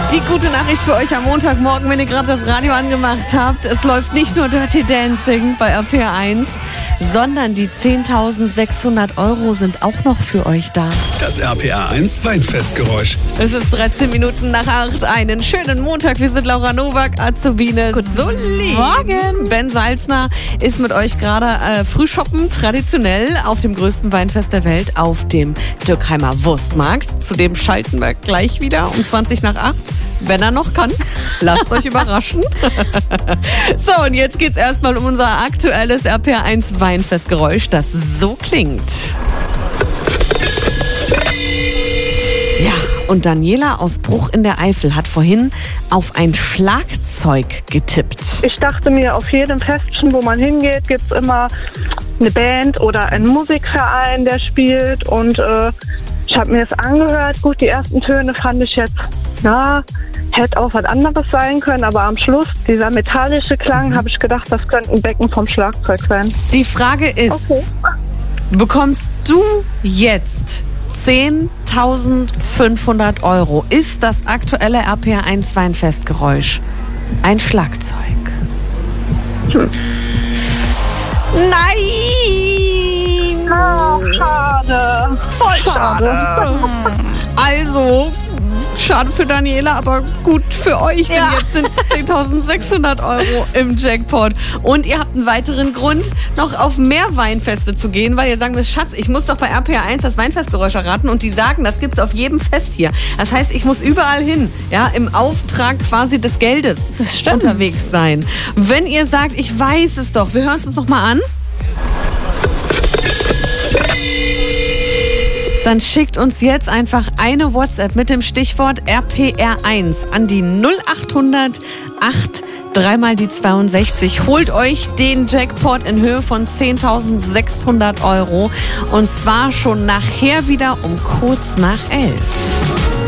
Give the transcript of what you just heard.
Die gute Nachricht für euch am Montagmorgen, wenn ihr gerade das Radio angemacht habt. Es läuft nicht nur Dirty Dancing bei RPR1, sondern die 10.600 € sind auch noch für euch da. Das RPR1 Weinfestgeräusch. Es ist 13 Minuten nach 8. Einen schönen Montag. Wir sind Laura Nowak, Azubine Solin. Morgen. Ben Salzner ist mit euch gerade Frühshoppen, traditionell auf dem größten Weinfest der Welt, auf dem Dürkheimer Wurstmarkt. Zudem schalten wir gleich wieder um 20 nach 8. Wenn er noch kann. Lasst euch überraschen. So, und jetzt geht's erstmal um unser aktuelles RPR1 Weinfestgeräusch, das so klingt. Ja, und Daniela aus Bruch in der Eifel hat vorhin auf ein Schlagzeug getippt. Ich dachte mir, auf jedem Festchen, wo man hingeht, gibt's immer eine Band oder einen Musikverein, der spielt. Und ich habe mir das angehört. Gut, die ersten Töne fand ich jetzt, hätte auch was anderes sein können. Aber am Schluss, dieser metallische Klang, habe ich gedacht, das könnte ein Becken vom Schlagzeug sein. Die Frage ist, bekommst du jetzt 10.500 €? Ist das aktuelle RPR1 Weinfestgeräusch ein Schlagzeug? Nein! Ach, schade. Voll schade. Also, schade für Daniela, aber gut für euch, denn jetzt sind 10.600 € im Jackpot. Und ihr habt einen weiteren Grund, noch auf mehr Weinfeste zu gehen, weil ihr sagen müsst, Schatz, ich muss doch bei RPR1 das Weinfestgeräusch erraten, und die sagen, das gibt's auf jedem Fest hier. Das heißt, ich muss überall hin, im Auftrag quasi des Geldes unterwegs sein. Wenn ihr sagt, ich weiß es doch, wir hören es uns noch mal an. Dann schickt uns jetzt einfach eine WhatsApp mit dem Stichwort RPR1 an die 0800 8 3 mal die 62. Holt euch den Jackpot in Höhe von 10.600 €. Und zwar schon nachher wieder um kurz nach 11.